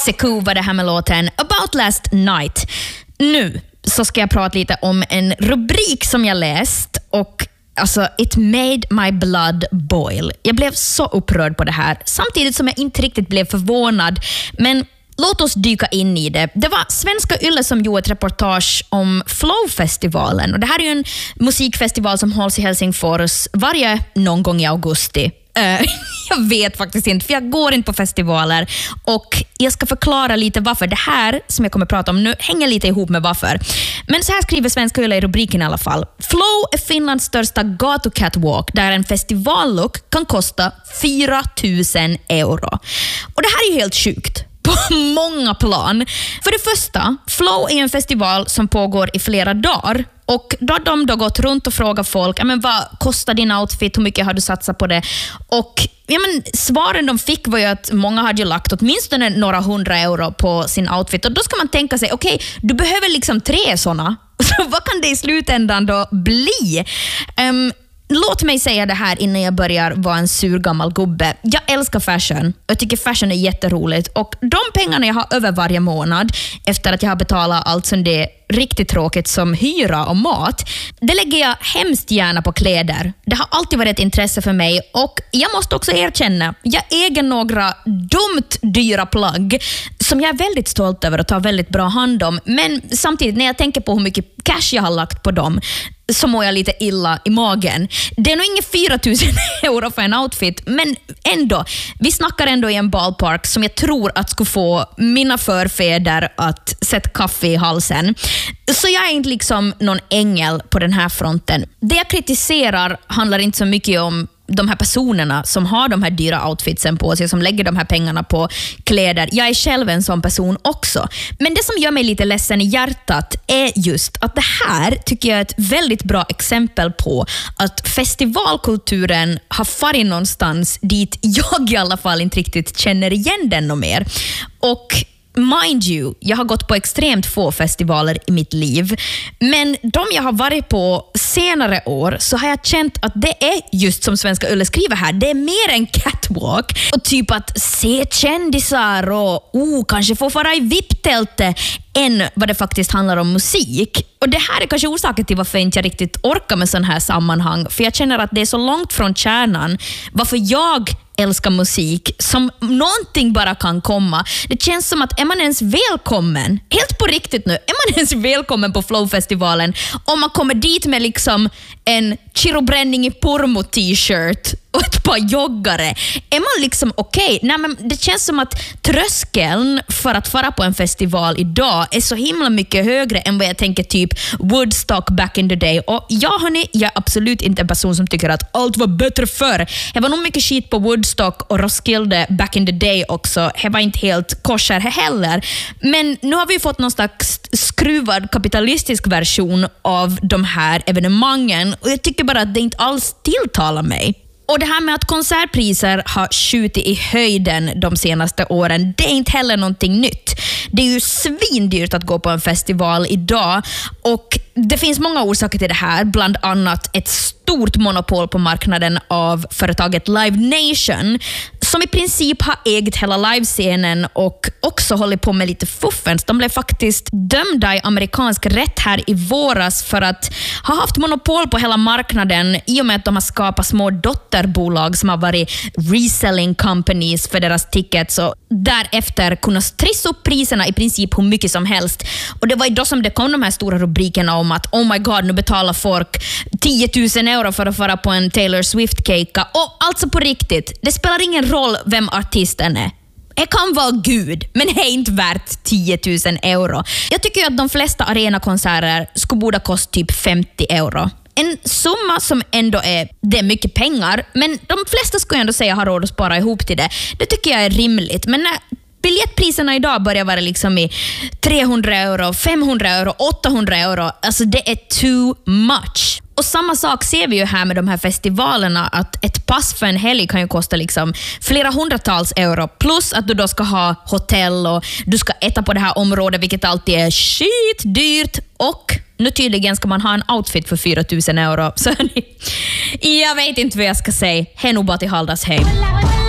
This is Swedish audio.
Sekou var det här med låten About Last Night. Nu så ska jag prata lite om en rubrik som jag läst och alltså, it made my blood boil. Jag blev så upprörd på det här, samtidigt som jag inte riktigt blev förvånad. Men låt oss dyka in i det. Det var Svenska Yle som gjorde ett reportage om Flow-festivalen. Och det här är ju en musikfestival som hålls i Helsingfors varje någon gång i augusti. Jag vet faktiskt inte, för jag går inte på festivaler. Och jag ska förklara lite varför. Det här som jag kommer prata om nu hänger lite ihop med varför. Men så här skriver Svenska Yle i rubriken i alla fall. Flow är Finlands största gatu-catwalk där en festivallook kan kosta 4 000 euro. Och det här är ju helt sjukt. På många plan. För det första, Flow är en festival som pågår i flera dagar. Och då har de då gått runt och frågat folk, men vad kostar din outfit, hur mycket har du satsat på det? Och svaren de fick var ju att många hade ju lagt åtminstone några 100 euro på sin outfit. Och då ska man tänka sig, okej, du behöver liksom 3 sådana. Så vad kan det i slutändan då bli? Låt mig säga det här innan jag börjar vara en sur gammal gubbe. Jag älskar fashion. Jag tycker fashion är jätteroligt. Och de pengarna jag har över varje månad efter att jag har betalat allt som det är riktigt tråkigt som hyra och mat, det lägger jag hemskt gärna på kläder. Det har alltid varit ett intresse för mig och jag måste också erkänna, jag äger några dumt dyra plagg som jag är väldigt stolt över och tar väldigt bra hand om. Men samtidigt när jag tänker på hur mycket cash jag har lagt på dem så mår jag lite illa i magen. Det är nog inga 4 000 euro för en outfit, men ändå, vi snackar ändå i en ballpark som jag tror att skulle få mina förfäder att sätta kaffe i halsen. Så jag är inte liksom någon ängel på den här fronten. Det jag kritiserar handlar inte så mycket om de här personerna som har de här dyra outfitsen på sig, som lägger de här pengarna på kläder. Jag är själv en sån person också. Men det som gör mig lite ledsen i hjärtat är just att det här tycker jag är ett väldigt bra exempel på att festivalkulturen har farit någonstans dit jag i alla fall inte riktigt känner igen den och mer. Och mind you, jag har gått på extremt få festivaler i mitt liv. Men de jag har varit på senare år så har jag känt att det är just som Svenska Yle skriver här. Det är mer en catwalk. Och typ att se kändisar och kanske få fara i VIP-tältet än vad det faktiskt handlar om musik. Och det här är kanske orsaken till varför jag inte riktigt orkar med sån här sammanhang. För jag känner att det är så långt från kärnan varför jag älskar musik som någonting bara kan komma. Det känns som att är man ens välkommen, helt på riktigt nu, är man ens välkommen på Flow-festivalen om man kommer dit med liksom en Chirobränning i Pormo t-shirt och ett par joggare. Är man liksom okej? Nej, men det känns som att tröskeln för att fara på en festival idag är så himla mycket högre än vad jag tänker typ Woodstock back in the day. Och ja hörni, jag är absolut inte en person som tycker att allt var bättre förr. Det var nog mycket skit på Woodstock och Roskilde back in the day också. Det var inte helt kosher heller. Men nu har vi fått någon slags skruvad kapitalistisk version av de här evenemangen och jag tycker bara att det inte alls tilltalar mig. Och det här med att konsertpriser har skjutit i höjden de senaste åren, det är inte heller någonting nytt. Det är ju svindyrt att gå på en festival idag och det finns många orsaker till det här, bland annat ett stort monopol på marknaden av företaget Live Nation som i princip har ägt hela livescenen och också håller på med lite fuffens. De blev faktiskt dömda i amerikansk rätt här i våras för att ha haft monopol på hela marknaden i och med att de har skapat små dotterbolag som har varit reselling companies för deras tickets och därefter kunnat trissa upp priserna i princip hur mycket som helst. Och det var ju då som det kom de här stora rubrikerna om att oh my god, nu betalar folk 10 000 euro för att fara på en Taylor Swift-kejka. Och alltså på riktigt, det spelar ingen roll vem artisten är. Det kan vara Gud, men det är inte värt 10 000 euro. Jag tycker ju att de flesta arenakonserter skulle borde kosta typ 50 euro. En summa som ändå det är mycket pengar, men de flesta skulle ändå säga har råd att spara ihop till det. Det tycker jag är rimligt, men när biljettpriserna idag börjar vara liksom i 300 euro, 500 euro, 800 euro, alltså det är too much. Och samma sak ser vi ju här med de här festivalerna, att ett pass för en helg kan ju kosta liksom flera hundratals euro, plus att du då ska ha hotell och du ska äta på det här området, vilket alltid är skitdyrt, och nu tydligen ska man ha en outfit för 4 000 euro. Så jag vet inte vad jag ska säga. Hen bara till Haldas hem.